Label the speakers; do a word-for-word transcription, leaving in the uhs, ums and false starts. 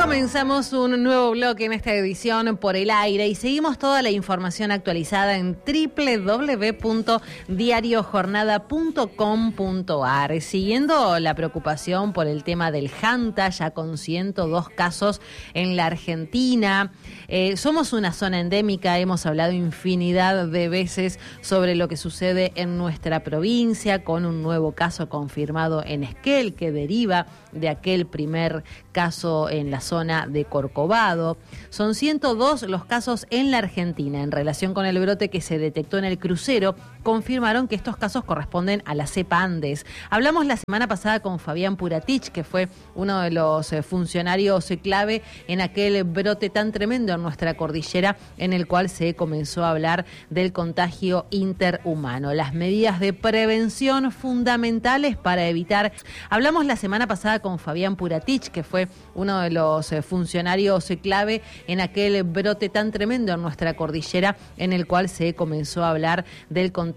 Speaker 1: Comenzamos un nuevo bloque en esta edición Por el Aire y seguimos toda la información actualizada en doble u doble u doble u punto diario jornada punto com punto a r. Siguiendo la preocupación por el tema del Hanta, ya con ciento dos casos en la Argentina. Eh, somos una zona endémica, hemos hablado infinidad de veces sobre lo que sucede en nuestra provincia, con un nuevo caso confirmado en Esquel, que deriva de aquel primer caso en la zona de Corcovado. Son ciento dos los casos en la Argentina. En relación con el brote que se detectó en el crucero, confirmaron que estos casos corresponden a la cepa Andes. Hablamos la semana pasada con Fabián Puratich, que fue uno de los funcionarios clave en aquel brote tan tremendo en nuestra cordillera, en el cual se comenzó a hablar del contagio interhumano. Las medidas de prevención fundamentales para evitar... Hablamos la semana pasada con Fabián Puratich, que fue uno de los funcionarios clave en aquel brote tan tremendo en nuestra cordillera, en el cual se comenzó a hablar del contagio